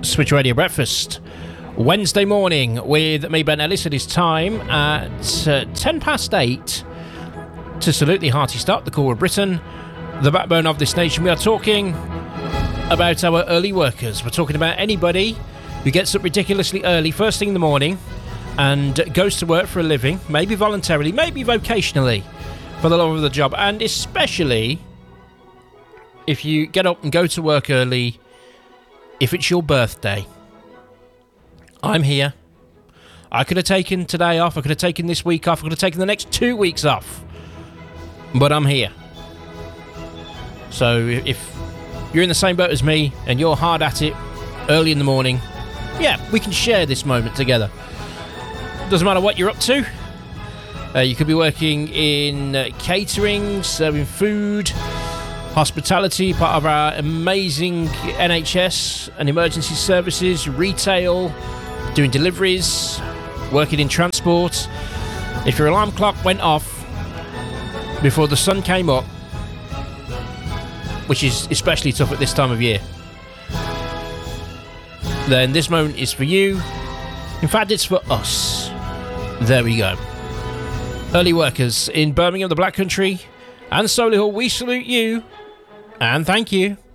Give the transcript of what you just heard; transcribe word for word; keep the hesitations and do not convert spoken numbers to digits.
Switch Radio Breakfast. Wednesday morning with me, Ben Ellis. It is time at uh, ten past eight to salute the hearty start, the core of Britain, the backbone of this nation. We are talking about our early workers. We're talking about anybody who gets up ridiculously early, first thing in the morning, and goes to work for a living, maybe voluntarily, maybe vocationally, for the love of the job. And especially if you get up and go to work early, if it's your birthday. I'm here. I could have taken today off, I could have taken this week off, I could have taken the next two weeks off. But I'm here. So if you're in the same boat as me and you're hard at it early in the morning, yeah, we can share this moment together. Doesn't matter what you're up to. Uh, you could be working in uh, catering, serving food, hospitality, part of our amazing N H S and emergency services, retail, doing deliveries, working in transport. If your alarm clock went off before the sun came up, which is especially tough at this time of year, then this moment is for you. In fact, it's for us. There we go. Early workers in Birmingham, the Black Country, and Solihull, we salute you and thank you.